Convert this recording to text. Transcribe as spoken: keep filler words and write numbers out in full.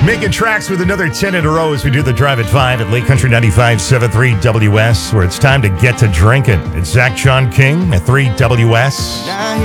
Making tracks with another ten in a row as we do the Drive at five at Lake Country ninety-five point seven three W S, where it's time to get to drinking. It's Zach John King at three W S.